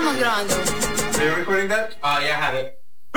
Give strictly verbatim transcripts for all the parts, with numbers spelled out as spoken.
más grande. Are you recording that? Uh, yeah, I have it.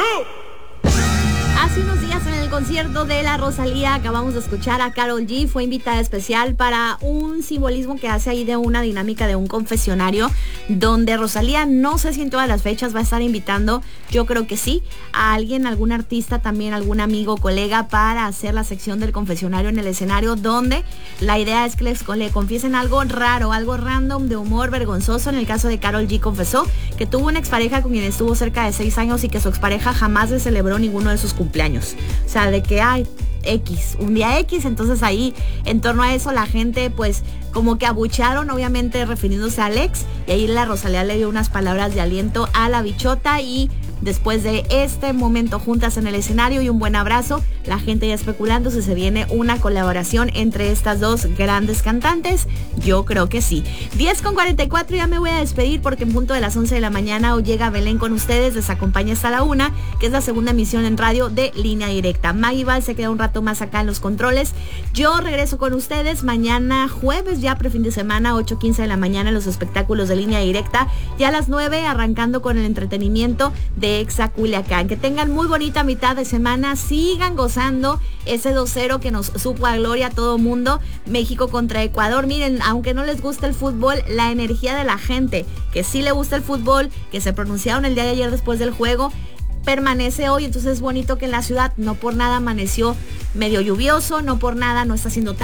Hace unos días en el concierto de la Rosalía acabamos de escuchar a Karol G, fue invitada especial para un simbolismo que hace ahí de una dinámica de un confesionario donde Rosalía, no sé si en todas las fechas va a estar invitando, yo creo que sí, a alguien, algún artista también, algún amigo, colega para hacer la sección del confesionario en el escenario, donde la idea es que les, le confiesen algo raro, algo random, de humor vergonzoso. En el caso de Karol G confesó que tuvo una expareja con quien estuvo cerca de seis años y que su expareja jamás le celebró ninguno de sus cumpleaños. Años. O sea, de que hay X, un día X, entonces ahí en torno a eso la gente pues como que abucharon, obviamente refiriéndose a Alex, y ahí la Rosalía le dio unas palabras de aliento a la bichota y después de este momento juntas en el escenario y un buen abrazo, la gente ya especulando si se viene una colaboración entre estas dos grandes cantantes. Yo creo que sí. diez con cuarenta y cuatro, ya me voy a despedir porque en punto de las once de la mañana hoy llega Belén con ustedes, les acompaña hasta la una, que es la segunda emisión en radio de Línea Directa. Maggie Val se queda un rato más acá en los controles. Yo regreso con ustedes mañana jueves, ya prefin de semana, ocho quince de la mañana en los espectáculos de Línea Directa, y a las nueve arrancando con el entretenimiento de Exa Culiacán. Que tengan muy bonita mitad de semana, sigan gozando ese dos cero que nos supo a gloria a todo mundo, México contra Ecuador. Miren, aunque no les guste el fútbol, la energía de la gente que sí le gusta el fútbol, que se pronunciaron el día de ayer después del juego, permanece hoy. Entonces es bonito que en la ciudad no por nada amaneció medio lluvioso, no por nada no está haciendo tan